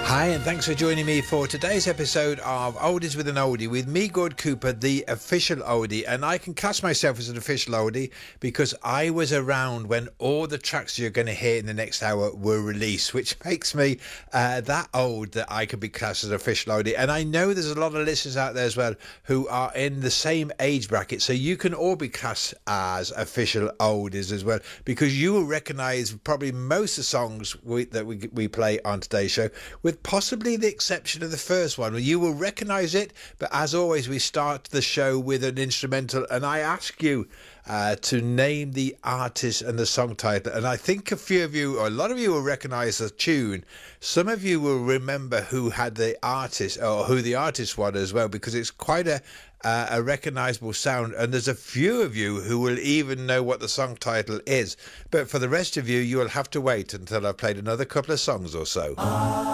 Hi, and thanks for joining me for today's episode of Oldies with an Oldie with me, Gord Cooper, the official oldie. And I can class myself as an official oldie because I was around when all the tracks you're going to hear in the next hour were released, which makes me that old that I could be classed as an official oldie. And I know there's a lot of listeners out there as well who are in the same age bracket, so you can all be classed as official oldies as well, because you will recognise probably most of the songs that we play on today's show, with possibly the exception of the first one. You will recognise it, but as always, we start the show with an instrumental, and I ask you to name the artist and the song title. And I think a few of you, or a lot of you, will recognise the tune. Some of you will remember who had the artist, or who the artist was as well, because it's quite a recognisable sound, and there's a few of you who will even know what the song title is. But for the rest of you, you will have to wait until I've played another couple of songs or so.